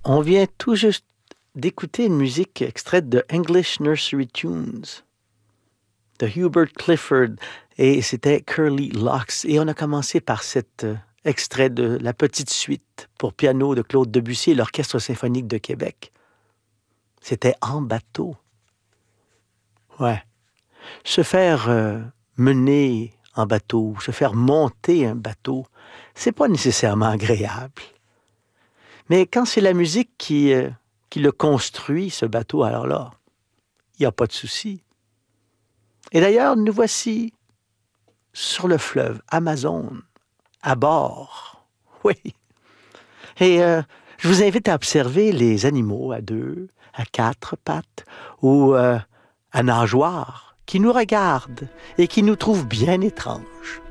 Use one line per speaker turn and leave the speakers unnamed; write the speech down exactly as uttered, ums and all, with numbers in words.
On vient tout juste d'écouter une musique extraite de English Nursery Tunes de Hubert Clifford et c'était Curly Locks. Et on a commencé par cet euh, extrait de La Petite Suite pour piano de Claude Debussy et l'Orchestre symphonique de Québec. C'était En bateau. Ouais. Se faire euh, mener en bateau, se faire monter un bateau, c'est pas nécessairement agréable. Mais quand c'est la musique qui, euh, qui le construit, ce bateau, alors là, il n'y a pas de souci. Et d'ailleurs, nous voici sur le fleuve Amazon, à bord. Oui. Et euh, je vous invite à observer les animaux à deux, à quatre pattes ou euh, à nageoires qui nous regardent et qui nous trouvent bien étranges.